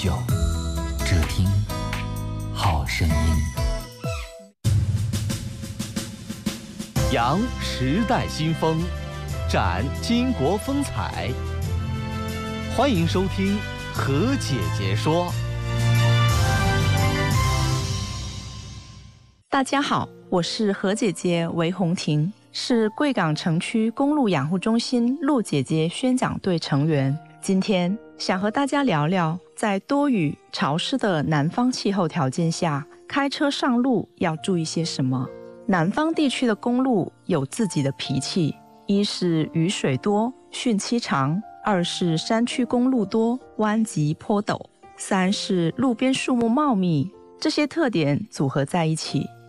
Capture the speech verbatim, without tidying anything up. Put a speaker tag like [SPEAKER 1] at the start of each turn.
[SPEAKER 1] 酒，只听好声音。
[SPEAKER 2] 扬时代新风，展巾帼风采。欢迎收听何姐姐说。
[SPEAKER 3] 大家好，我是何姐姐韦红婷，是贵港城区公路养护中心陆姐姐宣讲队成员。今天想和大家聊聊，在多雨潮湿的南方气候条件下，开车上路要注意些什么。南方地区的公路有自己的脾气，一是雨水多，汛期长；二是山区公路多，弯急坡陡；三是路边树木茂密。这些特点组合在一起，